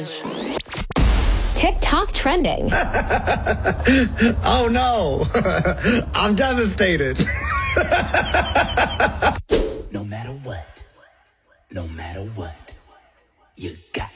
Savage. TikTok trending. Oh no, I'm devastated. No matter what, you got